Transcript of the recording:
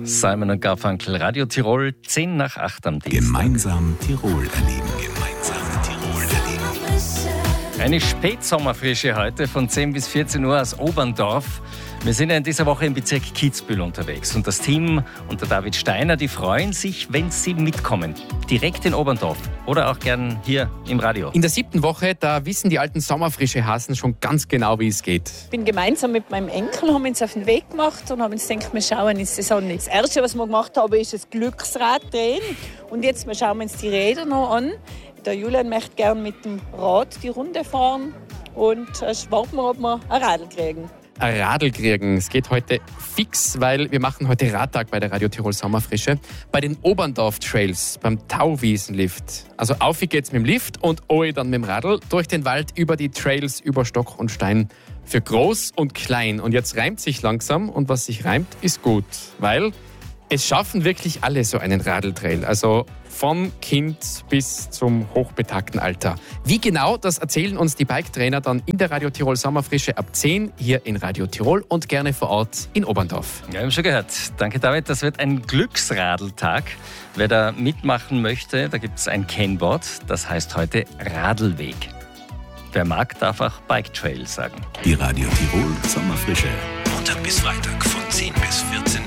Simon & Garfunkel, Radio Tirol, 10 nach 8 am Dienstag. Gemeinsam Tirol erleben. Eine Spätsommerfrische heute von 10 bis 14 Uhr aus Oberndorf. Wir sind ja in dieser Woche im Bezirk Kitzbühel unterwegs und das Team und der David Steiner, die freuen sich, wenn sie mitkommen. Direkt in Oberndorf oder auch gern hier im Radio. In der 7. Woche, da wissen die alten Sommerfrische-Hasen schon ganz genau, wie es geht. Ich bin gemeinsam mit meinem Enkel, haben uns auf den Weg gemacht und haben uns gedacht, wir schauen ins Saison. Das Erste, was wir gemacht haben, ist das Glücksrad drehen. Und jetzt schauen wir uns die Räder noch an. Der Julian möchte gerne mit dem Rad die Runde fahren und warten wir, ob wir ein Radl kriegen. Ein Radl kriegen. Es geht heute fix, weil wir machen heute Radtag bei der Radio Tirol Sommerfrische. Bei den Oberndorf Trails, beim Tauwiesenlift. Also auf geht's mit dem Lift und dann mit dem Radl durch den Wald, über die Trails, über Stock und Stein. Für groß und klein. Und jetzt reimt sich langsam und was sich reimt, ist gut. Weil es schaffen wirklich alle so einen Radltrail. Also vom Kind bis zum hochbetagten Alter. Wie genau, das erzählen uns die Biketrainer dann in der Radio Tirol Sommerfrische ab 10 hier in Radio Tirol und gerne vor Ort in Oberndorf. Ja, wir haben schon gehört. Danke, David. Das wird ein Glücksradeltag. Wer da mitmachen möchte, da gibt es ein Kennwort. Das heißt heute Radlweg. Wer mag, darf auch Bike Trail sagen. Die Radio Tirol Sommerfrische. Montag bis Freitag von 10 bis 14